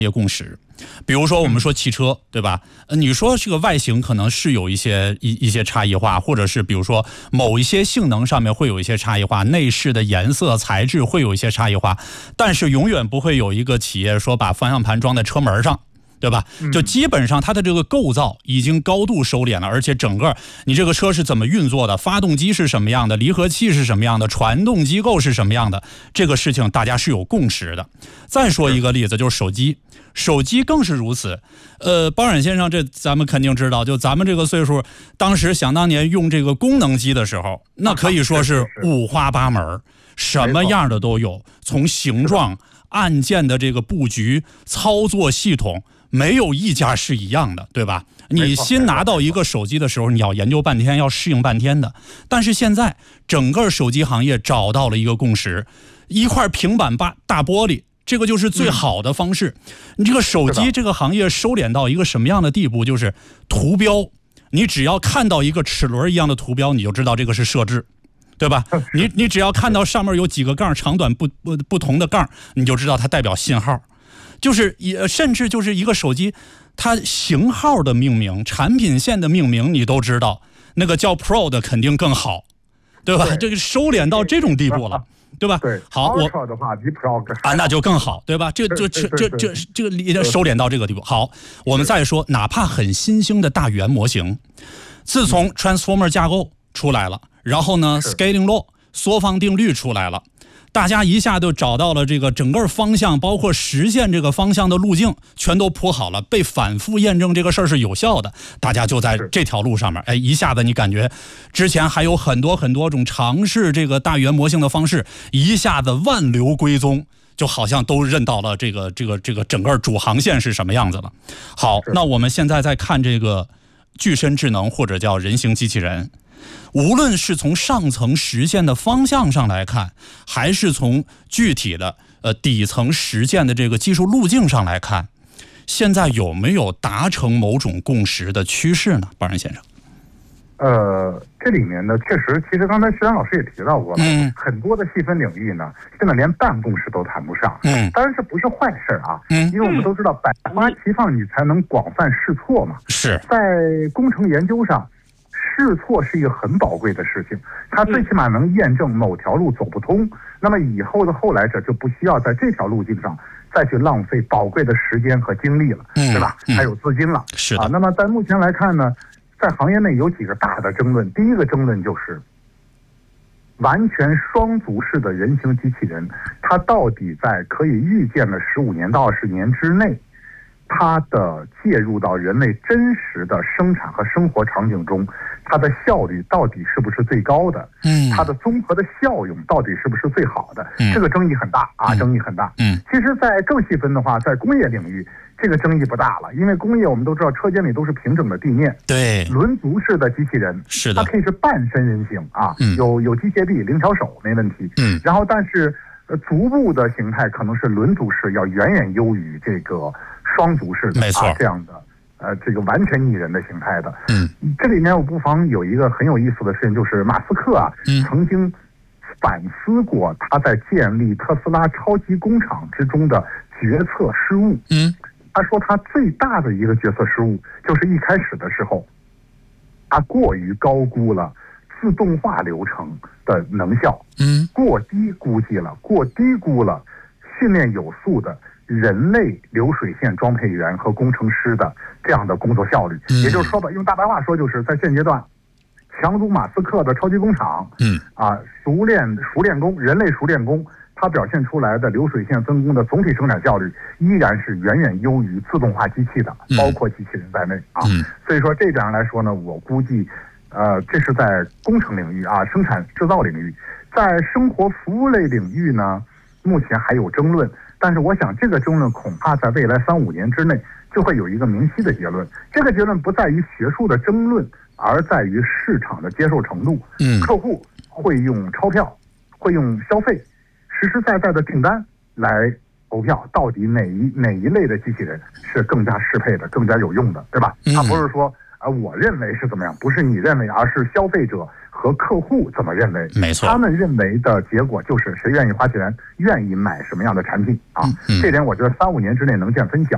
业共识。比如说我们说汽车，对吧？你说这个外形可能是有一些差异化，或者是比如说某一些性能上面会有一些差异化，内饰的颜色材质会有一些差异化，但是永远不会有一个企业说把方向盘装在车门上，对吧？就基本上它的这个构造已经高度收敛了，而且整个你这个车是怎么运作的，发动机是什么样的，离合器是什么样的，传动机构是什么样的，这个事情大家是有共识的。再说一个例子，就是手机更是如此。包冉先生，这咱们肯定知道，就咱们这个岁数，当时想当年用这个功能机的时候，那可以说是五花八门，什么样的都有，从形状、按键的这个布局、操作系统，没有一家是一样的，对吧？你新拿到一个手机的时候，你要研究半天，要适应半天的。但是现在整个手机行业找到了一个共识，一块平板大玻璃，这个就是最好的方式。你这个手机这个行业收敛到一个什么样的地步？就是图标，你只要看到一个齿轮一样的图标，你就知道这个是设置，对吧？你只要看到上面有几个杠，长短不同的杠，你就知道它代表信号。就是甚至就是一个手机，它型号的命名、产品线的命名，你都知道，那个叫 Pro 的肯定更好，对吧？这个收敛到这种地步了。对吧？ 对， 好，我的话比 Pro 那就更好，对吧？这个收敛到这个地步。好，我们再说，哪怕很新兴的大语言模型，自从 Transformer 架构出来了，然后呢 Scaling Law 缩放定律出来了。大家一下就找到了这个整个方向，包括实现这个方向的路径，全都铺好了，被反复验证这个事儿是有效的。大家就在这条路上面，一下子你感觉之前还有很多种尝试这个大语言模型的方式，一下子万流归宗，就好像都认到了这个整个主航线是什么样子了。好，那我们现在再看这个具身智能或者叫人形机器人。无论是从上层实现的方向上来看，还是从具体的底层实践的这个技术路径上来看，现在有没有达成某种共识的趋势呢？包冉先生。 这里面呢，确实，其实刚才石阳老师也提到过了，很多的细分领域呢，现在连半共识都谈不上。当然这不是坏事啊，因为我们都知道百花齐放，你才能广泛试错嘛。 是在工程研究上。试错是一个很宝贵的事情，它最起码能验证某条路走不通，那么以后的后来者就不需要在这条路径上再去浪费宝贵的时间和精力了，对吧？还有资金了。 是的。 那么在目前来看呢，在行业内有几个大的争论。第一个争论就是完全双足式的人形机器人，它到底在可以预见的15年到20年之内，它的介入到人类真实的生产和生活场景中，它的效率到底是不是最高的？它的综合的效用到底是不是最好的？这个争议很大啊，争议很大。其实，在更细分的话，在工业领域，这个争议不大了，因为工业我们都知道，车间里都是平整的地面， 对， 轮足式的机器人， 是的， 它可以是半身人形啊，有机械臂、灵巧手没问题。然后但是足部的形态可能是轮足式，要远远优于这个双足式的， 没错， 这样的这个完全拟人的形态的。这里面我不妨有一个很有意思的事情，就是马斯克啊，曾经反思过他在建立特斯拉超级工厂之中的决策失误。他说他最大的一个决策失误就是一开始的时候，他过于高估了自动化流程的能效，过低估了训练有素的人类流水线装配员和工程师的这样的工作效率。也就是说吧，用大白话说，就是在现阶段，强如马斯克的超级工厂，熟练工，人类熟练工，它表现出来的流水线分工的总体生产效率依然是远远优于自动化机器的，包括机器人在内啊。所以说这点上来说呢，我估计，这是在工程领域啊，生产制造领域，在生活服务类领域呢，目前还有争论。但是我想这个争论恐怕在未来3-5年之内就会有一个明晰的结论。这个结论不在于学术的争论，而在于市场的接受程度。客户会用钞票，会用消费，实实在在的订单来投票，到底哪一类的机器人是更加适配的、更加有用的，对吧？他不是说我认为是怎么样，不是你认为，而是消费者和客户怎么认为。 没错， 他们认为的结果就是谁愿意花钱，愿意买什么样的产品啊。这点我觉得3-5年之内能见分晓。